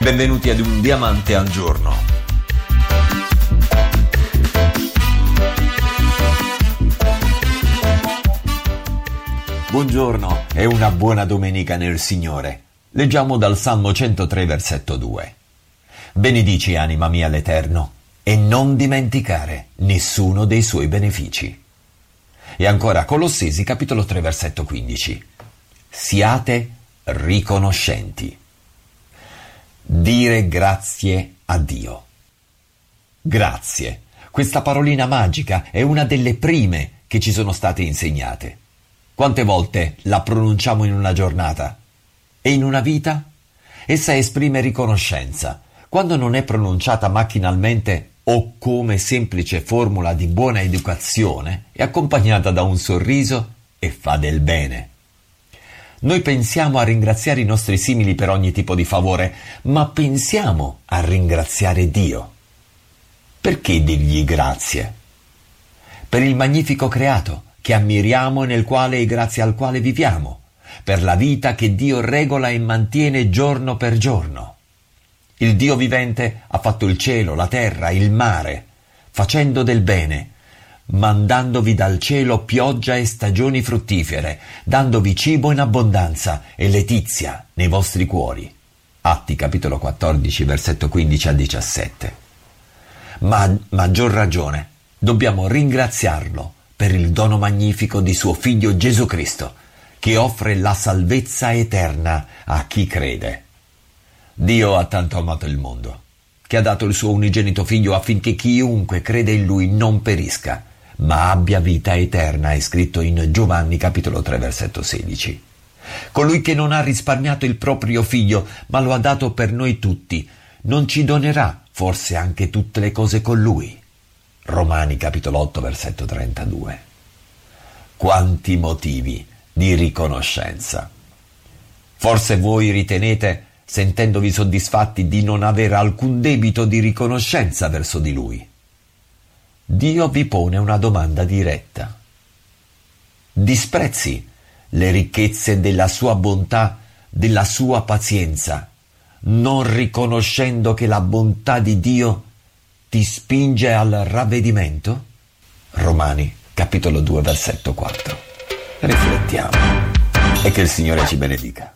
Benvenuti ad Un Diamante al Giorno. Buongiorno e una buona domenica nel Signore. Leggiamo dal Salmo 103, versetto 2. Benedici, anima mia, l'Eterno, e non dimenticare nessuno dei suoi benefici. E ancora Colossesi, capitolo 3, versetto 15. Siate riconoscenti. Dire grazie a Dio. Grazie. Questa parolina magica è una delle prime che ci sono state insegnate. Quante volte la pronunciamo in una giornata? E in una vita? Essa esprime riconoscenza. Quando non è pronunciata macchinalmente o come semplice formula di buona educazione, è accompagnata da un sorriso e fa del bene. Noi pensiamo a ringraziare i nostri simili per ogni tipo di favore, ma pensiamo a ringraziare Dio. Perché dirgli grazie? Per il magnifico creato che ammiriamo e nel quale e grazie al quale viviamo, per la vita che Dio regola e mantiene giorno per giorno. Il Dio vivente ha fatto il cielo, la terra, il mare, facendo del bene, mandandovi dal cielo pioggia e stagioni fruttifere, dandovi cibo in abbondanza e letizia nei vostri cuori. Atti capitolo 14, versetto 15 a 17. Ma a maggior ragione dobbiamo ringraziarlo per il dono magnifico di suo Figlio Gesù Cristo, che offre la salvezza eterna a chi crede. Dio ha tanto amato il mondo, che ha dato il suo unigenito Figlio affinché chiunque crede in Lui non perisca, ma abbia vita eterna, è scritto in Giovanni capitolo 3 versetto 16. Colui che non ha risparmiato il proprio Figlio, ma lo ha dato per noi tutti, non ci donerà forse anche tutte le cose con Lui? Romani capitolo 8 versetto 32. Quanti motivi di riconoscenza! Forse voi ritenete, sentendovi soddisfatti, di non avere alcun debito di riconoscenza verso di Lui. Dio vi pone una domanda diretta. Disprezzi le ricchezze della sua bontà, della sua pazienza, non riconoscendo che la bontà di Dio ti spinge al ravvedimento? Romani, capitolo 2, versetto 4. Riflettiamo e che il Signore ci benedica.